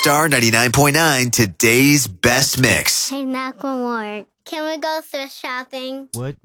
Star 99.9, today's best mix. Hey, Macklemore, can we go thrift shopping? What?